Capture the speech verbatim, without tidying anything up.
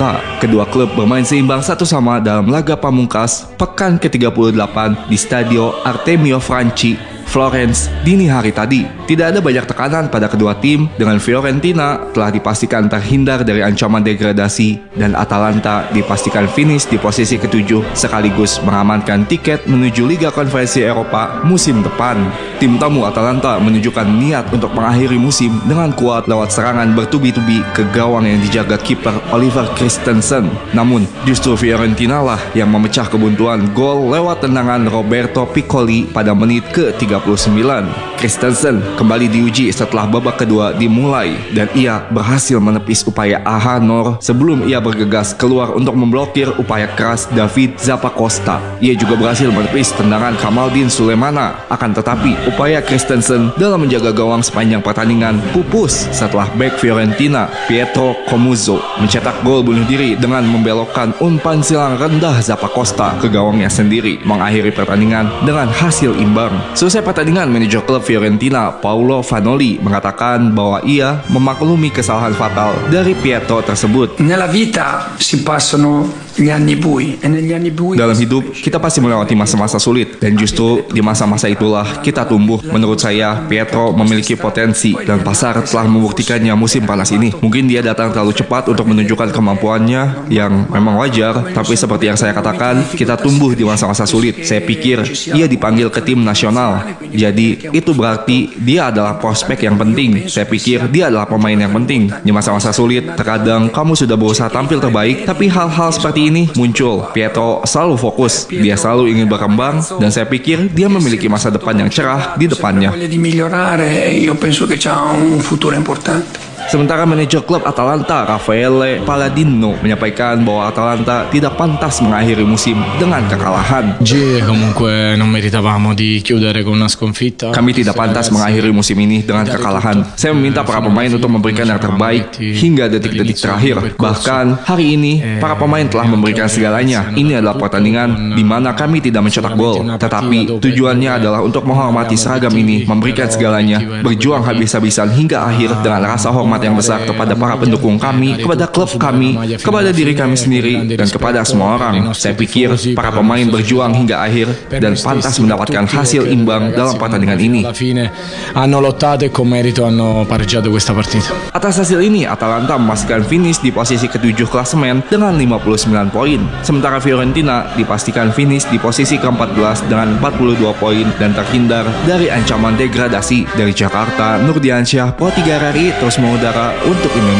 Atalanta. Kedua klub bermain seimbang satu sama dalam laga pamungkas pekan ke tiga puluh delapan di Stadio Artemio Franchi, Florence, dini hari tadi. Tidak ada banyak tekanan pada kedua tim dengan Fiorentina telah dipastikan terhindar dari ancaman degradasi dan Atalanta dipastikan finish di posisi ketujuh sekaligus mengamankan tiket menuju Liga Konferensi Eropa musim depan. Tim tamu Atalanta menunjukkan niat untuk mengakhiri musim dengan kuat lewat serangan bertubi-tubi ke gawang yang dijaga kiper Oliver Christensen. Namun justru Fiorentina lah yang memecah kebuntuan gol lewat tendangan Roberto Piccoli pada menit ke tiga puluh sembilan. Christensen kembali diuji setelah babak kedua dimulai dan ia berhasil menepis upaya Ahanor sebelum ia bergegas keluar untuk memblokir upaya keras David Zappacosta. Ia juga berhasil menepis tendangan Kamaldin Sulemana. Akan tetapi upaya Christensen dalam menjaga gawang sepanjang pertandingan pupus setelah bek Fiorentina Pietro Comuzzo mencetak gol bunuh diri dengan membelokkan umpan silang rendah Zappacosta ke gawangnya sendiri, mengakhiri pertandingan dengan hasil imbang. Selesai pertandingan, manajer klub Fiorentina Paolo Vanoli mengatakan bahwa ia memaklumi kesalahan fatal dari Pietro tersebut. Nella vita si passano gli anni bui e negli anni bui. Dalam hidup kita pasti melewati masa-masa sulit dan justru di masa-masa itulah kita tumbuh. Menurut saya Pietro memiliki potensi dan pasar telah membuktikannya musim panas ini. Mungkin dia datang terlalu cepat untuk menunjukkan kemampuannya yang memang wajar, tapi seperti yang saya katakan, kita tumbuh di masa-masa sulit. Saya pikir ia dipanggil ke tim nasional, jadi itu berarti dia adalah prospek yang penting. Saya pikir dia adalah pemain yang penting. Di masa-masa sulit, terkadang kamu sudah berusaha tampil terbaik, tapi hal-hal seperti ini muncul. Pietro selalu fokus, dia selalu ingin berkembang, dan saya pikir dia memiliki masa depan yang cerah di depannya. Sementara manajer klub Atalanta Raffaele Palladino menyampaikan bahwa Atalanta tidak pantas mengakhiri musim dengan kekalahan. Kami tidak pantas mengakhiri musim ini dengan kekalahan. Saya meminta para pemain untuk memberikan yang terbaik hingga detik-detik terakhir. Bahkan hari ini para pemain telah memberikan segalanya. Ini adalah pertandingan di mana kami tidak mencetak gol, tetapi tujuannya adalah untuk menghormati seragam ini, memberikan segalanya, berjuang habis-habisan hingga akhir dengan rasa hormat yang besar kepada para pendukung kami, kepada klub kami, kepada diri kami sendiri, dan kepada semua orang. Saya pikir para pemain berjuang hingga akhir dan pantas mendapatkan hasil imbang dalam pertandingan ini. Atas hasil ini, Atalanta memastikan finish di posisi ketujuh klasemen dengan lima puluh sembilan poin. Sementara Fiorentina dipastikan finish di posisi keempat belas dengan empat puluh dua poin dan terhindar dari ancaman degradasi. Dari Jakarta, Nurdiansyah, Pro tiga R R I terus mengudara untuk Indonesia.